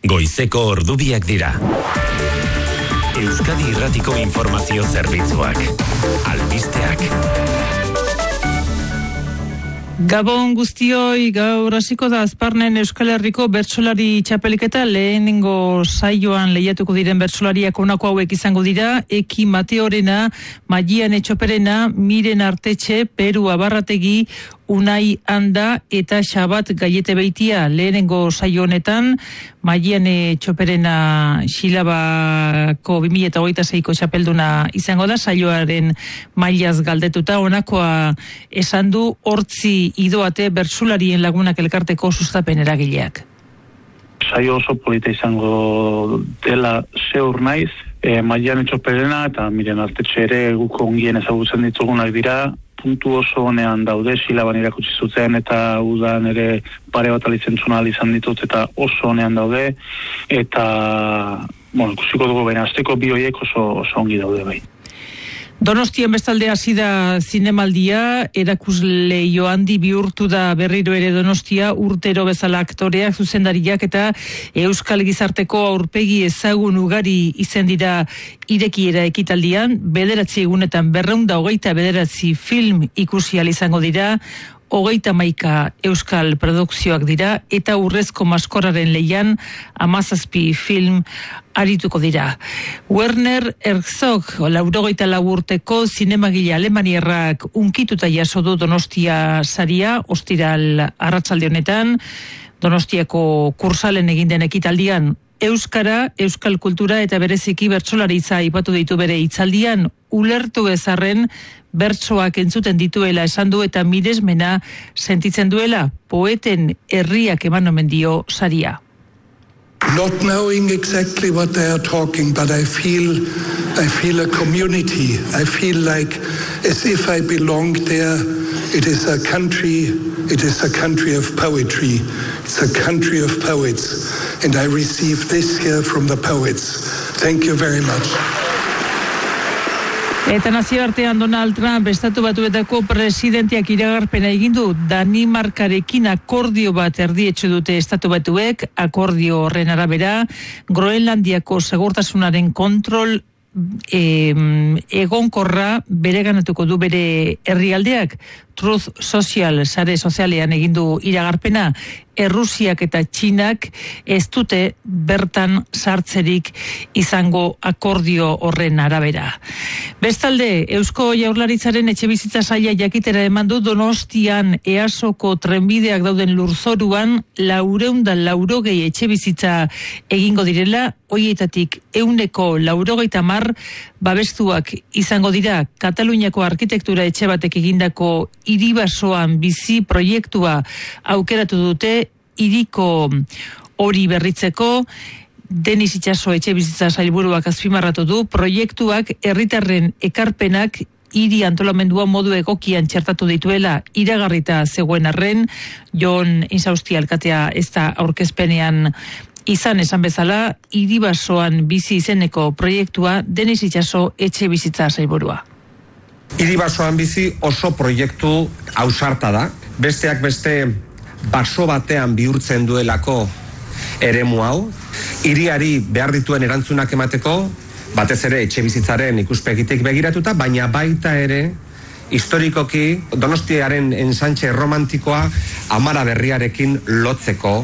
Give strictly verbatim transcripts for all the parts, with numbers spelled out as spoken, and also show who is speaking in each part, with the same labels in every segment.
Speaker 1: Goizeko ordubiak dira. Euskadi Irratiko Informazio Zerbitzuak. Albisteak.
Speaker 2: Gabon guztioi, gaur hasiko da Azparnen Euskal Herriko bertsolari txapeliketa. Lehenengo saioan lehiatuko diren bertsolariak honako hauek izango dira: Eki Mateorena, Maian Etxoperena, Miren Artetxe, Peru Abarrategi, Unai Anda eta Xabat Gaiete Beitia. Lehenengo saio honetan Maian Etxoperena Xilabako bi mila hogeita seiko txapelduna izango da. Saioaren mailaz galdetuta honakoa esan du hortzi idoate bertsularien lagunak elkarteko sustapen eragileak.
Speaker 3: Saio oso polita izango dela zeur naiz, e, Maian Etxoperena eta Miren Artetxe ere guk ongien ezagutzen ditugunak dira. Puntu oso honean daude, silaban irakutsi zuten eta udan ere pare bat alizentzuna izan ditut eta oso honean daude. Eta, bueno, ikusiko dugu baina azteko bi horiek oso, oso ongi daude bai.
Speaker 2: Donostian bestalde hasi da zinemaldia, erakusleio handi bihurtu da berriro ere Donostia, urtero bezala aktoreak, zuzendariak eta euskal gizarteko aurpegi ezagun ugari izen dira irekiera ekitaldian. Bederatzi egunetan berrehun eta hogeita bederatzi film ikusi ahal izango dira, hogeita hamaika euskal produkzioak dira eta Urrezko Maskorraren lehian hamazazpi film arituko dira. Werner Herzog, laurogeita lau urteko zinemagile alemaniarrak unkituta jaso du Donostia saria, ostiral arratsalde honetan. Donostiako kursalen egin den ekitaldian euskara, euskal kultura eta bereziki bertsolaritza aipatu ditu bere hitzaldian. Ulertu ezarren bertsoak entzuten dituela esan du eta miresmena sentitzen duela. Poeten herriak eman omen dio saria.
Speaker 4: Not knowing exactly what they are talking, but I feel, I feel a community. I feel like as if I belong there. It is a country, it is a country of poetry. It's a country of poets. And I receive this here from the poets. Thank you very much.
Speaker 2: Eta nazioartean Donald Trump Estatu Batuetako presidenteak iragarpena egin du. Danimarkarekin akordio bat erdietxe dute Estatu Batuek. Akordio horren arabera, Groenlandiako segurtasunaren kontrol e, egonkorra bereganatuko du bere herrialdeak. Truth Social sare sozialean egin du iragarpena. Errusiak eta Txinak ez dute bertan sartzerik izango akordio horren arabera. Bestalde, Eusko Jaurlaritzaren etxebizitza saila jakitera eman du Donostian Easoko trenbideak dauden lurzoruan laurehun eta laurogei etxebizitza egingo direla, hoietatik ehuneko laurogeita hamar babestuak izango dira. Kataluniako arkitektura etxe batek egindako hiribasoan bizi proiektua aukeratu dute hiriko hori berritzeko. Denis Itxaso etxebizitza sailburuak azpimarratu du proiektuak herritarren ekarpenak hiri antolamendua modu egokian txertatu dituela iragarrita zegoen arren. Jon Insausti alkatea ez da aurkezpenean izan esan bezala, hiribasoan bizi izeneko proiektua Denis Itxaso etxebizitza sailburua.
Speaker 5: Hiribasoan bizi oso proiektu ausarta da. Besteak beste baso batean bihurtzen duelako eremu hau. Hiriari behar dituen erantzunak emateko, batez ere etxebizitzaren ikuspegitik begiratuta, baina baita ere historikoki Donostiaren ensanche romantikoa Amara Berriarekin lotzeko.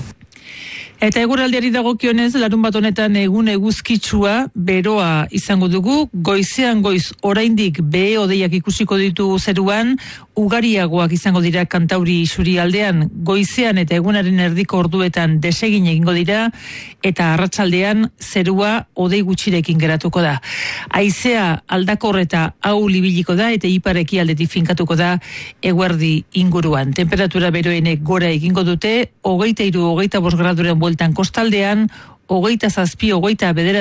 Speaker 2: Eta eguraldiari dagokionez, larun bat honetan egun eguzkitsua beroa izango dugu. Goizean goiz oraindik behe hodeiak ikusiko ditu zeruan, ugariagoak izango dira Kantauri isurialdean. Goizean eta egunaren erdiko orduetan desegin egingo dira eta arratsaldean zerua hodei gutxirekin geratuko da. Haizea aldakor eta ahul ibiliko da eta ipar ekialdetik finkatuko da eguerdi inguruan. Temperatura beroenek gora egingo dute, hogeita hiru hogeita bost graduren bueltan kostaldean, hogeita zazpi hogeita bederatzi